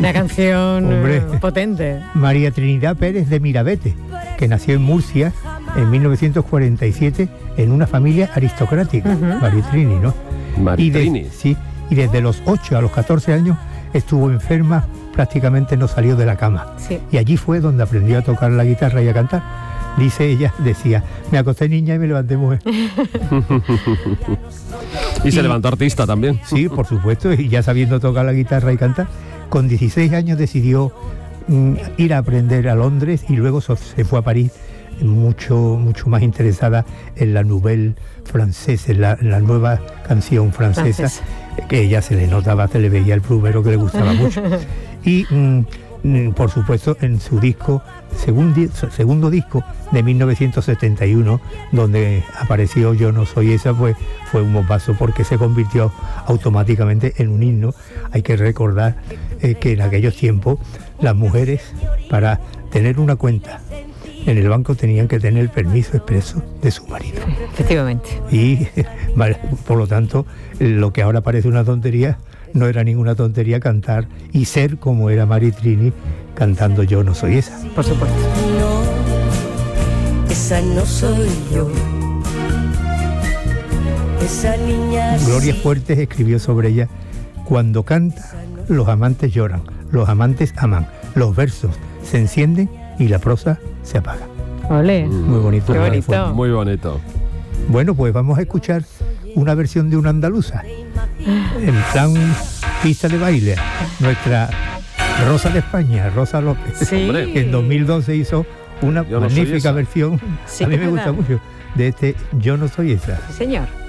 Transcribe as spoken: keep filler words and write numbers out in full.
Una canción Hombre, potente. María Trinidad Pérez de Mirabete, que nació en Murcia en mil novecientos cuarenta y siete en una familia aristocrática. Uh-huh. María Trini, ¿no? María y de, Trini. Sí, y desde los ocho a los catorce años estuvo enferma, prácticamente no salió de la cama. Sí. Y allí fue donde aprendió a tocar la guitarra y a cantar. Dice ella, decía, me acosté niña y me levanté mujer. y, y se levantó artista también. Sí, por supuesto, y ya sabiendo tocar la guitarra y cantar. Con dieciséis años decidió mm, ir a aprender a Londres y luego so, se fue a París, mucho, mucho más interesada en la nouvelle francesa, en la, en la nueva canción francesa, Francesa. Que ella se le notaba, se le veía el plumero que le gustaba mucho. Y mm, por supuesto en su disco, segundo, segundo disco de mil novecientos setenta y uno, donde apareció Yo no soy esa, pues fue un bombazo porque se convirtió automáticamente en un himno. Hay que recordar eh, que en aquellos tiempos las mujeres, para tener una cuenta en el banco, tenían que tener el permiso expreso de su marido. Efectivamente. Y por lo tanto, lo que ahora parece una tontería, no era ninguna tontería cantar y ser como era María Trini cantando Yo no soy esa. Por supuesto. No, esa no soy yo. Esa niña. Gloria Fuertes escribió sobre ella: cuando canta, los amantes lloran, los amantes aman, los versos se encienden y la prosa se apaga. Olé. Muy bonito. Qué bonito. Muy bonito. Bueno, pues vamos a escuchar una versión de una andaluza. En plan pista de baile, nuestra Rosa de España, Rosa López, sí. que en dos mil doce hizo una Yo no magnífica soy esa. versión, Sí, a mí me ¿verdad? gusta mucho, de este Yo no soy esa. Sí, señor.